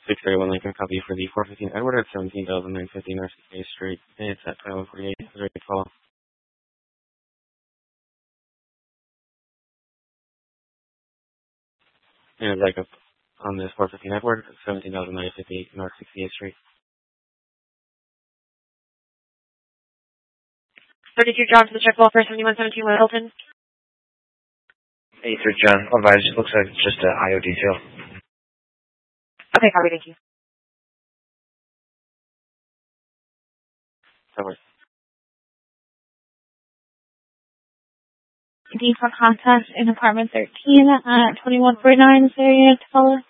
631 Lincoln, copy for the 415 Edward at 17,950 North 68th Street. It's at Pilot 48. Is ready to follow. And back up on this 415 Edward, 17,950 North 68th Street. 32 John to the check wall for 7117 West Hilton. 83 John, advise, it looks like it's just an IO detail. Okay, copy, thank you. Over. D for contact in apartment 13 at 2149 area to follow.